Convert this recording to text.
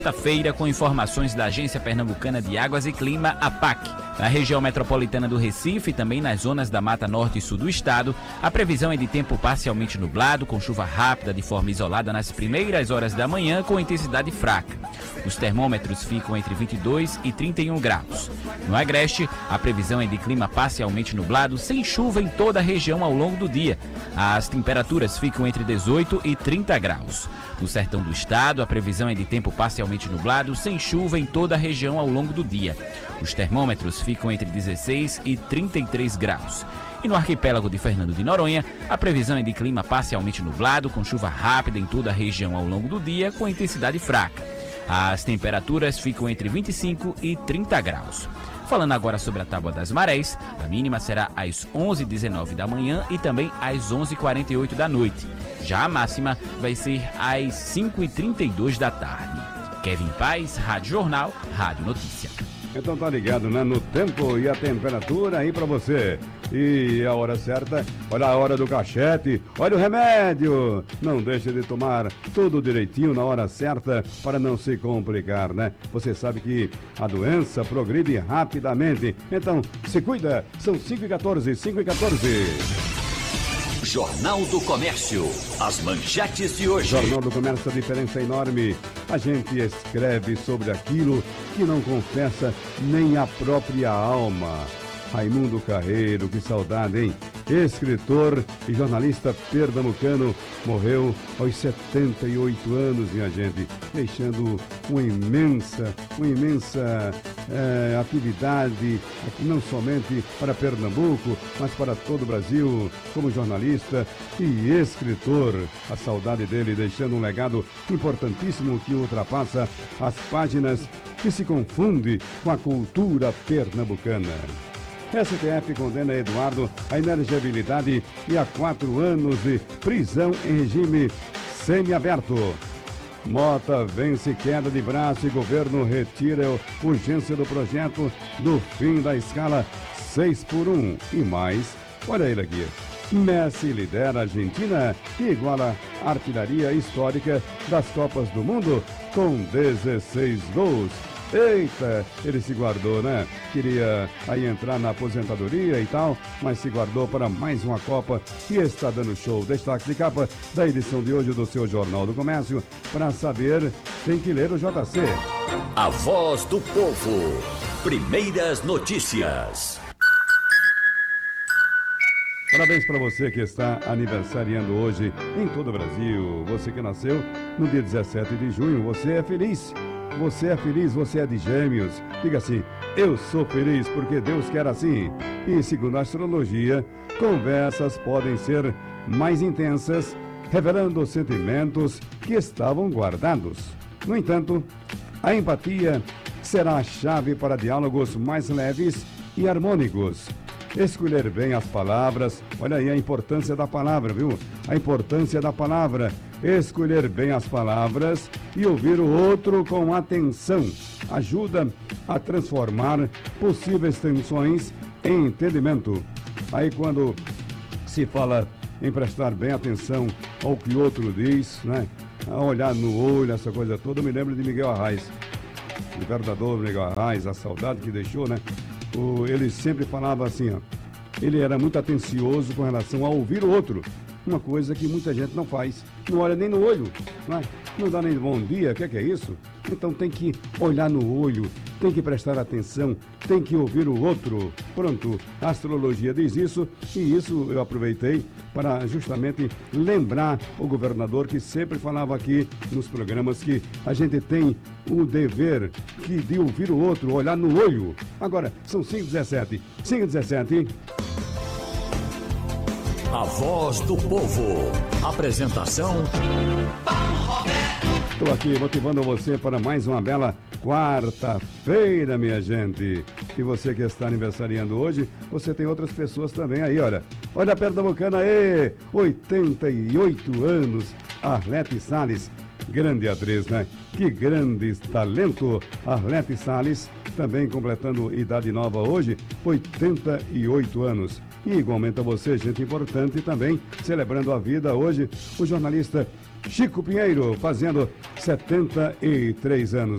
Feira com informações da Agência Pernambucana de Águas e Clima, APAC. Na região metropolitana do Recife e também nas zonas da Mata Norte e Sul do estado, a previsão é de tempo parcialmente nublado, com chuva rápida de forma isolada nas primeiras horas da manhã, com intensidade fraca. Os termômetros ficam entre 22 e 31 graus. No Agreste, a previsão é de clima parcialmente nublado, sem chuva em toda a região ao longo do dia. As temperaturas ficam entre 18 e 30 graus. No sertão do estado, a previsão é de tempo parcialmente nublado, sem chuva em toda a região ao longo do dia. Os termômetros ficam entre 16 e 33 graus. E no arquipélago de Fernando de Noronha, a previsão é de clima parcialmente nublado, com chuva rápida em toda a região ao longo do dia, com intensidade fraca. As temperaturas ficam entre 25 e 30 graus. Falando agora sobre a tábua das marés, a mínima será às 11h19 da manhã e também às 11h48 da noite. Já a máxima vai ser às 5h32 da tarde. Kevin Paz, Rádio Jornal, Rádio Notícia. Então tá ligado, né? No tempo e a temperatura aí pra você. E a hora certa, olha a hora do cachete, olha o remédio. Não deixe de tomar tudo direitinho na hora certa para não se complicar, né? Você sabe que a doença progride rapidamente. Então, se cuida. São 5h14, 5h14. Jornal do Comércio. As manchetes de hoje. Jornal do Comércio, a diferença é enorme. A gente escreve sobre aquilo que não confessa nem a própria alma. Raimundo Carreiro, que saudade, hein? Escritor e jornalista pernambucano, morreu aos 78 anos, minha gente, deixando uma imensa atividade, não somente para Pernambuco, mas para todo o Brasil, como jornalista e escritor. A saudade dele deixando um legado importantíssimo que ultrapassa as páginas, que se confunde com a cultura pernambucana. STF condena Eduardo à inelegibilidade e a 4 anos de prisão em regime semiaberto. Mota vence queda de braço e governo retira a urgência do projeto do fim da escala 6x1. E mais, olha ele aqui. Messi lidera a Argentina e iguala a artilharia histórica das Copas do Mundo com 16 gols. Eita, ele se guardou, né? Queria aí entrar na aposentadoria e tal, mas se guardou para mais uma Copa e está dando show. Destaque de capa da edição de hoje do seu Jornal do Comércio. Para saber, tem que ler o JC. A voz do povo. Primeiras notícias. Parabéns para você que está aniversariando hoje em todo o Brasil. Você que nasceu no dia 17 de junho, você é feliz. Você é feliz, você é de Gêmeos. Diga assim, eu sou feliz porque Deus quer assim. E segundo a astrologia, conversas podem ser mais intensas, revelando sentimentos que estavam guardados. No entanto, a empatia será a chave para diálogos mais leves e harmônicos. Escolher bem as palavras, olha aí a importância da palavra, viu? A importância da palavra. Escolher bem as palavras e ouvir o outro com atenção ajuda a transformar possíveis tensões em entendimento. Aí quando se fala em prestar bem atenção ao que o outro diz, né? A olhar no olho, essa coisa toda, eu me lembro de Miguel Arraes, o verdadeiro Miguel Arraes, a saudade que deixou, né? Ele sempre falava assim, ó, ele era muito atencioso com relação a ouvir o outro. Uma coisa que muita gente não faz. Não olha nem no olho, não dá nem bom dia, o que é isso? Então tem que olhar no olho, tem que prestar atenção, tem que ouvir o outro. Pronto, a astrologia diz isso e isso eu aproveitei para justamente lembrar o governador que sempre falava aqui nos programas que a gente tem o dever de ouvir o outro, olhar no olho. Agora, são 5h17. 5h17. A voz do povo. Apresentação Paulo Roberto. Estou aqui motivando você para mais uma bela quarta-feira, minha gente. E você que está aniversariando hoje, você tem outras pessoas também aí, olha. Olha a pernambucana aí, 88 anos, Arlete Salles. Grande atriz, né? Que grande talento, Arlete Salles, também completando idade nova hoje, 88 anos. E igualmente a você, gente importante também, celebrando a vida hoje, o jornalista Chico Pinheiro, fazendo 73 anos.